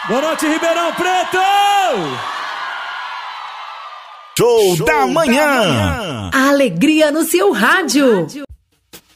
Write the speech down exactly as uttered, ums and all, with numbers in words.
Boa noite, Ribeirão Preto! Show, Show da, manhã. da manhã! A alegria no seu rádio.